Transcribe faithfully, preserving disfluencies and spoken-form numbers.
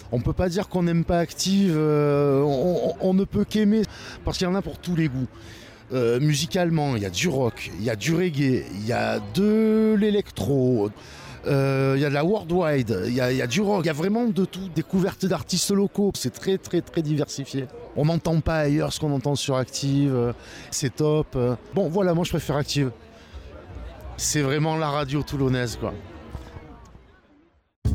On peut pas dire qu'on n'aime pas Active, euh, on, on, on ne peut qu'aimer, parce qu'il y en a pour tous les goûts. Euh, musicalement, il y a du rock, il y a du reggae, il y a de l'électro, euh, il y a de la worldwide, il y a, il y a du rock, il y a vraiment de tout, découverte d'artistes locaux, c'est très très très diversifié. On n'entend pas ailleurs ce qu'on entend sur Active, c'est top. Bon voilà, moi je préfère Active. C'est vraiment la radio toulonnaise quoi.